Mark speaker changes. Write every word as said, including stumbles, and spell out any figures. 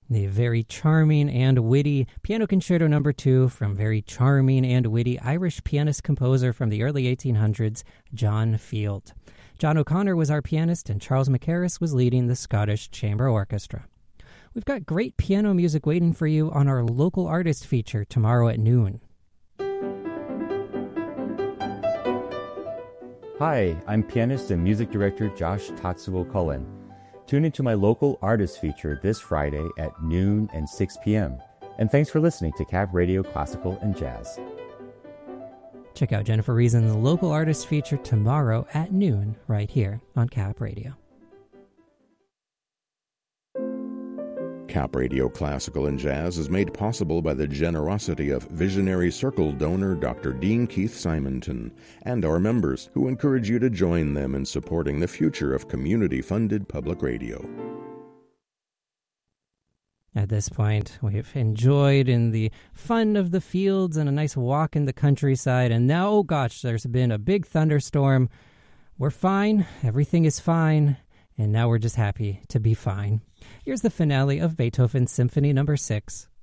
Speaker 1: The very charming and witty Piano Concerto Number two from very charming and witty Irish pianist-composer from the early eighteen hundreds, John Field. John O'Connor was our pianist, and Charles McCarris was leading the Scottish Chamber Orchestra. We've got great piano music waiting for you on our local artist feature tomorrow at noon.
Speaker 2: Hi, I'm pianist and music director Josh Tatsuo Cullen. Tune into my local artist feature this Friday at noon and six p.m. And thanks for listening to Cap Radio Classical and Jazz.
Speaker 1: Check out Jennifer Reason's local artist feature tomorrow at noon right here on Cap Radio.
Speaker 3: Cap Radio Classical and Jazz is made possible by the generosity of Visionary Circle donor Doctor Dean Keith Simonton and our members, who encourage you to join them in supporting the future of community-funded public radio.
Speaker 1: At this point, we've enjoyed in the fun of the fields and a nice walk in the countryside, and now, oh gosh, there's been a big thunderstorm. We're fine, everything is fine, and now we're just happy to be fine. Here's the finale of Beethoven's Symphony Number six,